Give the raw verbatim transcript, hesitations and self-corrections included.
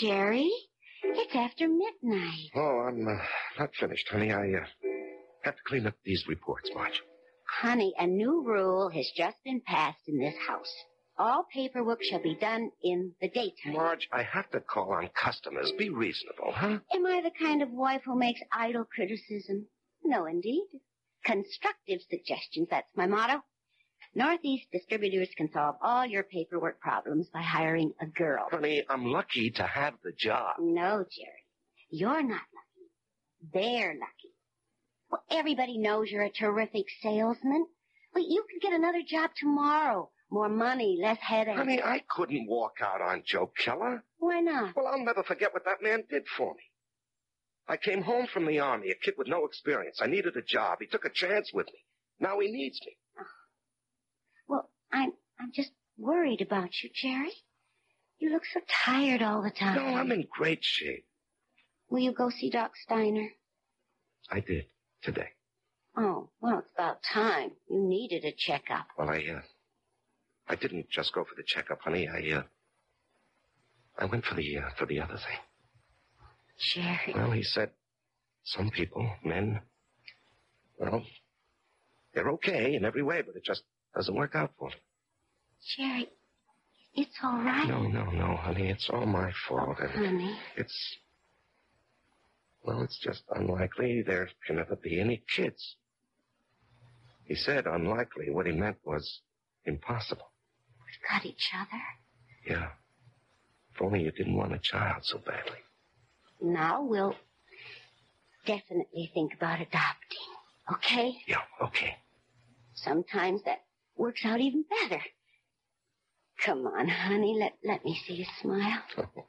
Jerry. It's after midnight. Oh, I'm uh, not finished, honey. I uh, have to clean up these reports, Marge. Honey, a new rule has just been passed in this house. All paperwork shall be done in the daytime. Marge, I have to call on customers. Be reasonable, huh? Am I the kind of wife who makes idle criticism? No, indeed. Constructive suggestions, that's my motto. Northeast Distributors can solve all your paperwork problems by hiring a girl. Honey, I'm lucky to have the job. No, Jerry. You're not lucky. They're lucky. Well, everybody knows you're a terrific salesman. Well, you could get another job tomorrow. More money, less headache. Honey, I couldn't walk out on Joe Keller. Why not? Well, I'll never forget what that man did for me. I came home from the army, a kid with no experience. I needed a job. He took a chance with me. Now he needs me. Oh. Well, I'm I'm just worried about you, Jerry. You look so tired all the time. No, I'm in great shape. Will you go see Doc Steiner? I did, today. Oh, well, it's about time. You needed a checkup. Well, I, uh, I didn't just go for the checkup, honey. I, uh, I went for the, uh, for the other thing. Jerry. Well, he said some people, men, well, they're okay in every way, but it just doesn't work out for them. Jerry, it's all right. No, no, no, honey. It's all my fault. Oh, honey. It's, well, it's just unlikely there can ever be any kids. He said unlikely. What he meant was impossible. We've got each other. Yeah. If only you didn't want a child so badly. Now we'll definitely think about adopting, okay? Yeah, okay. Sometimes that works out even better. Come on, honey, let, let me see you smile. Oh.